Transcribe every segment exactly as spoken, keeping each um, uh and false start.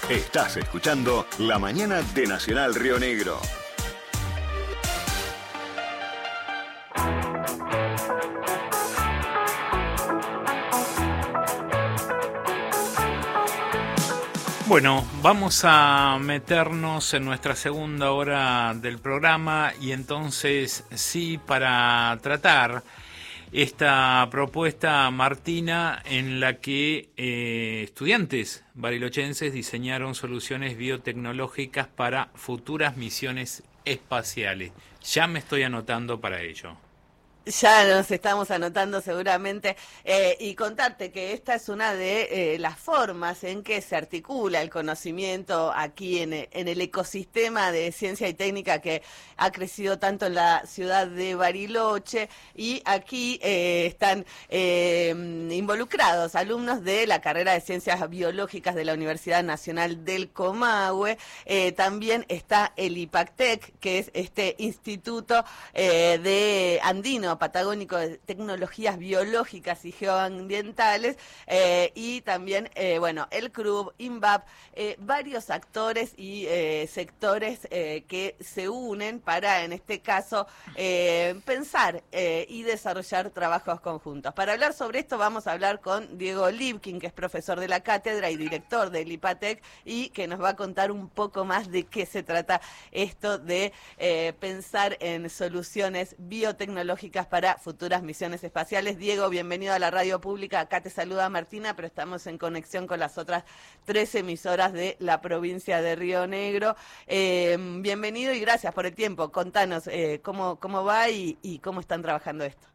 Estás escuchando La Mañana de Nacional Río Negro. Bueno, vamos a meternos en nuestra segunda hora del programa y entonces sí, para tratar esta propuesta, Martina, en la que eh, estudiantes barilochenses diseñaron soluciones biotecnológicas para futuras misiones espaciales. Ya me estoy anotando para ello. Ya nos estamos anotando seguramente eh, y contarte que esta es una de eh, las formas en que se articula el conocimiento aquí en, en el ecosistema de ciencia y técnica que ha crecido tanto en la ciudad de Bariloche, y aquí eh, están eh, involucrados alumnos de la carrera de Ciencias Biológicas de la Universidad Nacional del Comahue. Eh, también está el IPACTEC, que es este instituto eh, de andino patagónico de tecnologías biológicas y geoambientales, eh, y también, eh, bueno, el C R U B, INVAP, eh, varios actores y eh, sectores eh, que se unen para, en este caso, eh, pensar eh, y desarrollar trabajos conjuntos. Para hablar sobre esto vamos a hablar con Diego Lipkin, que es profesor de la cátedra y director del IPATEC, y que nos va a contar un poco más de qué se trata esto de eh, pensar en soluciones biotecnológicas para futuras misiones espaciales. Diego, bienvenido a la radio pública. Acá te saluda Martina, pero estamos en conexión con las otras tres emisoras de la provincia de Río Negro. Eh, bienvenido y gracias por el tiempo. Contanos eh, cómo, cómo va y, y cómo están trabajando esto.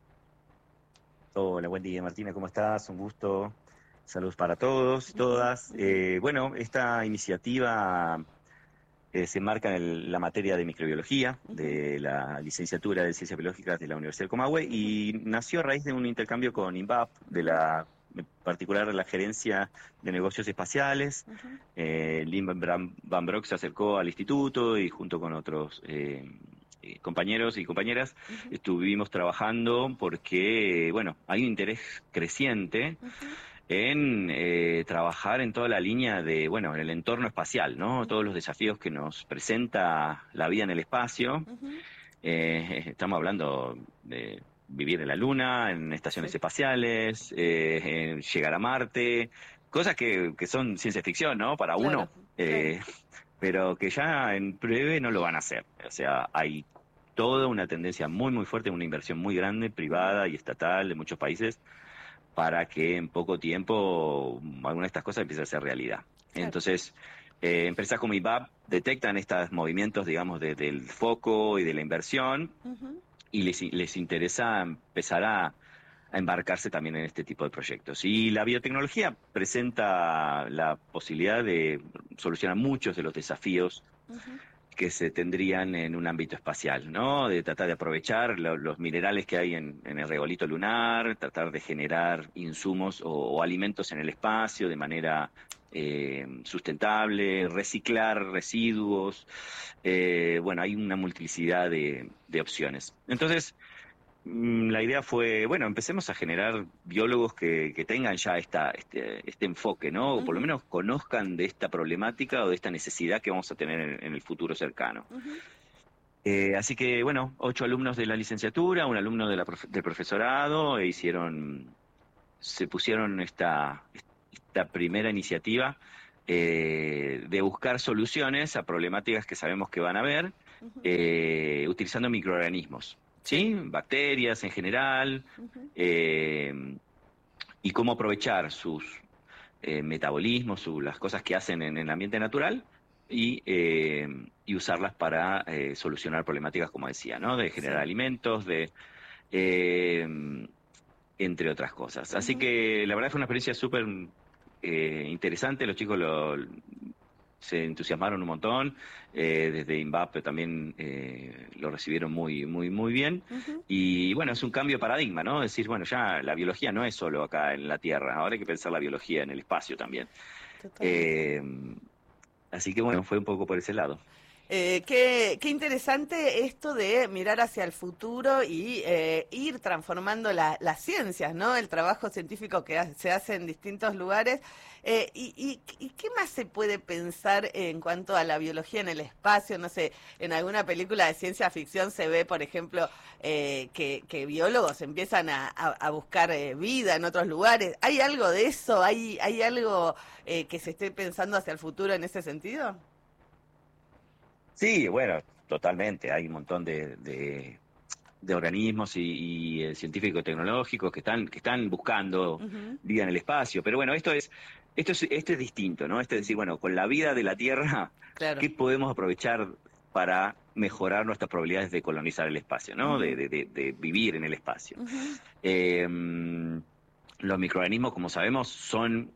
Hola, buen día, Martina, ¿cómo estás? Un gusto. Saludos para todos y todas. Eh, bueno, esta iniciativa Eh, se enmarca en el, la materia de microbiología de la licenciatura de Ciencias Biológicas de la Universidad del Comahue, y nació a raíz de un intercambio con INVAP, de la, en particular de la Gerencia de Negocios Espaciales. Uh-huh. eh, Lynn Van, Van Broek se acercó al instituto y junto con otros eh, eh, compañeros y compañeras uh-huh. estuvimos trabajando porque, bueno, hay un interés creciente uh-huh. en eh, trabajar en toda la línea de, bueno, en el entorno espacial, ¿no? Todos los desafíos que nos presenta la vida en el espacio. Uh-huh. Eh, estamos hablando de vivir en la Luna, en estaciones sí. espaciales, eh, en llegar a Marte, cosas que, que son ciencia ficción, ¿no? Para claro, uno, eh, claro. pero que ya en breve no lo van a hacer. O sea, hay toda una tendencia muy, muy fuerte, una inversión muy grande, privada y estatal de muchos países, para que en poco tiempo alguna de estas cosas empiece a ser realidad. Claro. Entonces, eh, empresas como INVAP detectan estos movimientos, digamos, de, del foco y de la inversión, uh-huh. y les, les interesa empezar a, a embarcarse también en este tipo de proyectos. Y la biotecnología presenta la posibilidad de solucionar muchos de los desafíos uh-huh. que se tendrían en un ámbito espacial, ¿no? De tratar de aprovechar lo, los minerales que hay en, en el regolito lunar, tratar de generar insumos o, o alimentos en el espacio de manera eh, sustentable, reciclar residuos. Eh, bueno, hay una multiplicidad de, de opciones. Entonces, la idea fue, bueno, empecemos a generar biólogos que, que tengan ya esta, este, este enfoque, ¿no? O por lo menos conozcan de esta problemática o de esta necesidad que vamos a tener en, en el futuro cercano. Uh-huh. Eh, así que, bueno, ocho alumnos de la licenciatura, un alumno de la profe- del profesorado, e hicieron, se pusieron esta, esta primera iniciativa eh, de buscar soluciones a problemáticas que sabemos que van a haber, uh-huh. eh, utilizando microorganismos. ¿Sí? Bacterias en general, uh-huh. eh, y cómo aprovechar sus eh, metabolismos, su, las cosas que hacen en, en el ambiente natural, y, eh, y usarlas para eh, solucionar problemáticas, como decía, ¿no? De generar sí. alimentos, de eh, entre otras cosas. Uh-huh. Así que la verdad fue una experiencia súper eh, interesante. Los chicos lo... se entusiasmaron un montón, eh, desde INVAP también eh, lo recibieron muy muy muy bien, uh-huh. y bueno, es un cambio de paradigma, ¿no? Es decir, bueno, ya la biología no es solo acá en la Tierra, ahora hay que pensar la biología en el espacio también. Eh, así que bueno, fue un poco por ese lado. Eh, qué, qué interesante esto de mirar hacia el futuro y eh, ir transformando la, las ciencias, ¿no? El trabajo científico que ha, se hace en distintos lugares. Eh, y, y, ¿Y qué más se puede pensar en cuanto a la biología en el espacio? No sé, en alguna película de ciencia ficción se ve, por ejemplo, eh, que, que biólogos empiezan a, a, a buscar eh, vida en otros lugares. ¿Hay algo de eso? ¿Hay, hay algo eh, que se esté pensando hacia el futuro en ese sentido? Sí, bueno, totalmente. Hay un montón de, de, de organismos y, y eh, científicos tecnológicos que están, que están buscando Uh-huh. vida en el espacio. Pero bueno, esto es, esto es, esto es distinto, ¿no? Esto es decir, bueno, con la vida de la Tierra, Claro. ¿qué podemos aprovechar para mejorar nuestras probabilidades de colonizar el espacio, ¿no? Uh-huh. De, de, de, de vivir en el espacio. Uh-huh. Eh, los microorganismos, como sabemos, son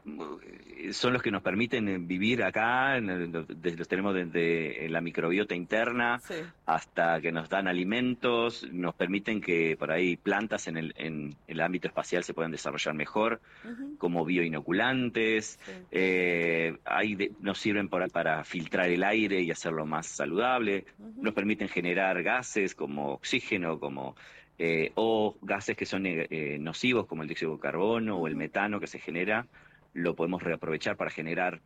son los que nos permiten vivir acá, en el- los tenemos desde la microbiota interna Sí. hasta que nos dan alimentos, nos permiten que por ahí plantas en el, en el ámbito espacial se puedan desarrollar mejor Uh-huh. como bioinoculantes, Sí. eh, ahí de- nos sirven para, para filtrar el aire y hacerlo más saludable, Uh-huh. nos permiten generar gases como oxígeno, como eh, o gases que son eh, eh, nocivos como el dióxido de carbono o el Uh-huh. metano que se genera, lo podemos reaprovechar para generar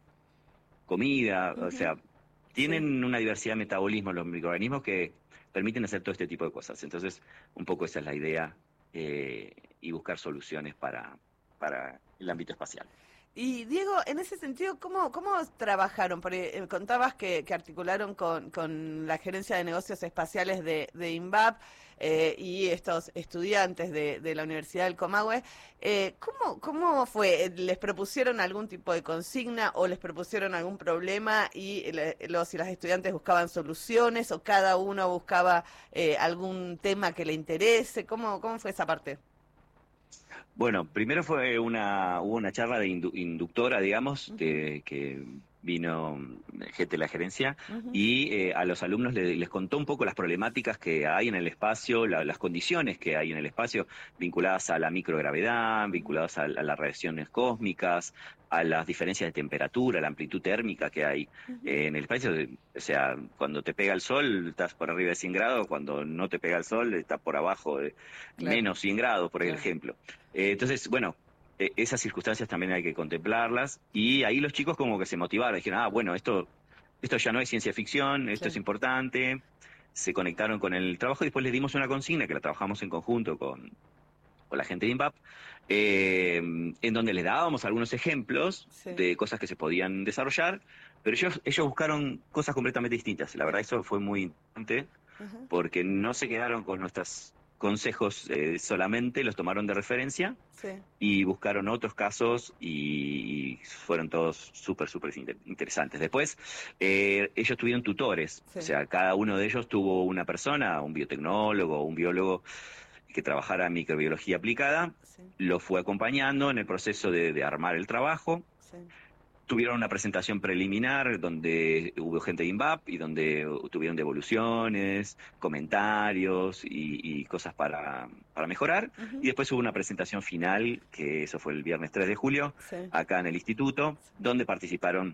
comida, Uh-huh. o sea, tienen una diversidad de metabolismos los microorganismos que permiten hacer todo este tipo de cosas. Entonces, un poco esa es la idea eh, y buscar soluciones para, para el ámbito espacial. Y Diego, en ese sentido, ¿cómo, cómo trabajaron? Porque eh, contabas que, que articularon con, con la Gerencia de Negocios Espaciales de, de INVAP eh, y estos estudiantes de, de la Universidad del Comahue. Eh, ¿cómo, ¿Cómo fue? ¿Les propusieron algún tipo de consigna o les propusieron algún problema y le- los y las estudiantes buscaban soluciones o cada uno buscaba eh, algún tema que le interese? ¿Cómo, cómo fue esa parte? Bueno, primero fue una, hubo una charla de indu- inductora, digamos, de, que vino gente de la gerencia Uh-huh. y eh, a los alumnos le- les contó un poco las problemáticas que hay en el espacio, la- las condiciones que hay en el espacio vinculadas a la microgravedad, vinculadas a, a las radiaciones cósmicas, a las diferencias de temperatura, la amplitud térmica que hay Uh-huh. eh, en el espacio. O sea, cuando te pega el sol estás por arriba de cien grados, cuando no te pega el sol estás por abajo de Claro. menos cien grados, por Claro. ejemplo. Eh, entonces, bueno, eh, esas circunstancias también hay que contemplarlas y ahí los chicos como que se motivaron, dijeron, ah, bueno, esto, esto ya no es ciencia ficción, esto Sí. es importante, se conectaron con el trabajo y después les dimos una consigna que la trabajamos en conjunto con, con la gente de INVAP, eh, en donde les dábamos algunos ejemplos Sí. de cosas que se podían desarrollar, pero ellos, ellos buscaron cosas completamente distintas. La verdad, eso fue muy importante Uh-huh. porque no se quedaron con nuestros consejos eh, solamente, los tomaron de referencia Sí. y buscaron otros casos y fueron todos súper, súper inter- interesantes. Después, eh, ellos tuvieron tutores, Sí. o sea, cada uno de ellos tuvo una persona, un biotecnólogo, un biólogo que trabajara en microbiología aplicada, Sí. lo fue acompañando en el proceso de, de armar el trabajo. Sí. Tuvieron una presentación preliminar donde hubo gente de INVAP y donde tuvieron devoluciones, comentarios y, y cosas para, para mejorar. Uh-huh. Y después hubo una presentación final, que eso fue el viernes tres de julio, Sí. acá en el instituto, donde participaron,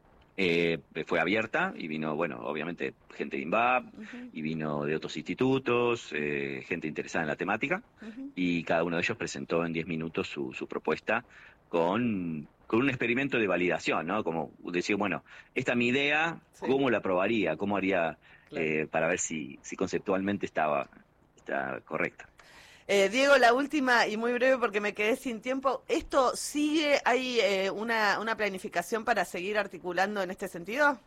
eh, fue abierta y vino, bueno, obviamente gente de INVAP Uh-huh. y vino de otros institutos, eh, gente interesada en la temática, Uh-huh. y cada uno de ellos presentó en diez minutos su, su propuesta con, con un experimento de validación, ¿no? Como decir, bueno, esta es mi idea, Sí. ¿cómo la probaría? ¿Cómo haría Claro. eh, para ver si, si conceptualmente estaba, está correcta? Eh, Diego, la última y muy breve porque me quedé sin tiempo. ¿Esto sigue? ¿Hay eh, una, una planificación para seguir articulando en este sentido?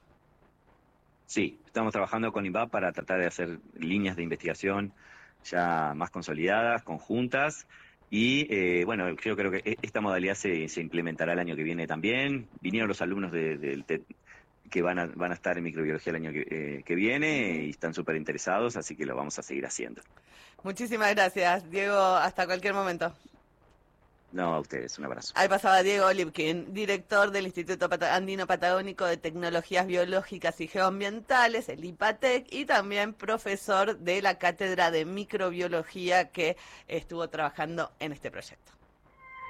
Sí, estamos trabajando con INVAP para tratar de hacer líneas de investigación ya más consolidadas, conjuntas, y eh, bueno, yo creo que e- esta modalidad se, se implementará el año que viene también. Vinieron los alumnos de- del TED que van a, van a estar en microbiología el año que, eh, que viene y están súper interesados, así que lo vamos a seguir haciendo. Muchísimas gracias, Diego. Hasta cualquier momento. No, a ustedes, un abrazo. Ahí pasaba Diego Lipkin, director del Instituto Pata- Andino Patagónico de Tecnologías Biológicas y Geoambientales, el IPATEC, y también profesor de la Cátedra de Microbiología que estuvo trabajando en este proyecto.